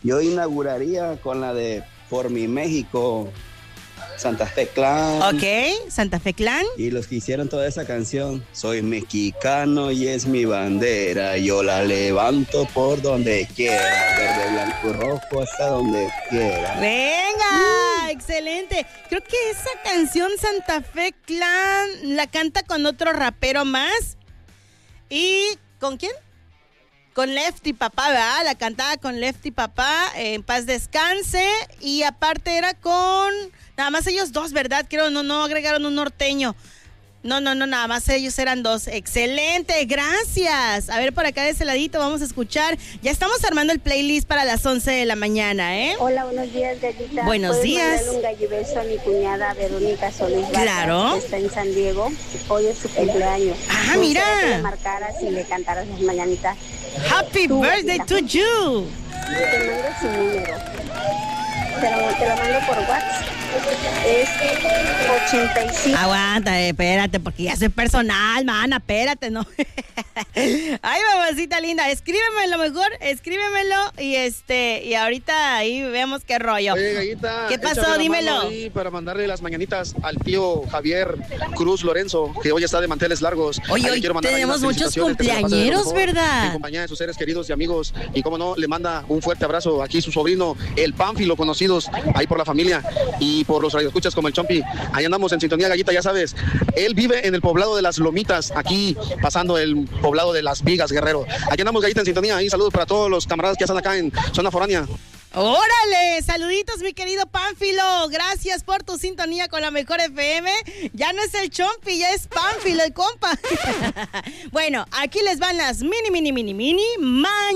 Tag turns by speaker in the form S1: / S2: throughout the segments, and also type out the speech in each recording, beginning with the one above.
S1: Yo inauguraría con la de Por mi México, Santa Fe Clan.
S2: Ok, Santa Fe Clan.
S1: Y los que hicieron toda esa canción, soy mexicano y es mi bandera, yo la levanto por donde quiera, verde, blanco y rojo hasta donde quiera.
S2: Venga, excelente. Creo que esa canción Santa Fe Clan la canta con otro rapero más. ¿Y con quién? Con Lefty Papá, ¿verdad? La cantaba con Lefty Papá, en paz descanse. Y aparte era con... Nada más ellos dos, ¿verdad? Creo, no agregaron un norteño. No, nada más ellos eran dos. Excelente, gracias. A ver, por acá de ese ladito vamos a escuchar. Ya estamos armando el playlist para las 11 de la mañana, ¿eh?
S3: Hola, buenos días, Gallita.
S2: Buenos días.
S3: ¿Puedes mandarle un gallibeso a mi cuñada Verónica Solís Vargas,
S2: Claro.
S3: que está en San Diego? Hoy es su cumpleaños.
S2: Ah, mira.
S3: Que le marcaras y le cantaras las mañanitas.
S2: Happy birthday to you.
S3: Te mando su número. Te lo mando por WhatsApp. Es 85.
S2: Aguanta, espérate, porque ya soy personal, mana, espérate, ¿no? Ay, mamacita linda, escríbemelo mejor, escríbemelo y ahorita ahí vemos qué rollo.
S4: Oye, Gallita,
S2: ¿qué pasó? Dímelo.
S4: Ahí para mandarle las mañanitas al tío Javier Cruz Lorenzo, que hoy está de manteles largos.
S2: Oye, hoy tenemos muchos cumpleañeros, ¿verdad?
S4: En compañía de sus seres queridos y amigos. Y cómo no, le manda un fuerte abrazo aquí su sobrino, el Pánfilo, conocidos ahí por la familia y por los radioescuchas como el Chompi. Ahí andamos en sintonía, Gallita, ya sabes. Él vive en el poblado de Las Lomitas, aquí pasando el poblado de Las Vigas, Guerrero. Aquí andamos, Gallita, en sintonía. Ahí saludos para todos los camaradas que están acá en Zona Foránea.
S2: ¡Órale! Saluditos, mi querido Pánfilo. Gracias por tu sintonía con la mejor FM. Ya no es el Chompi, ya es Pánfilo, el compa. Bueno, aquí les van las mini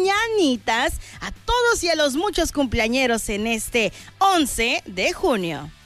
S2: mañanitas a todos y a los muchos cumpleañeros en este 11 de junio.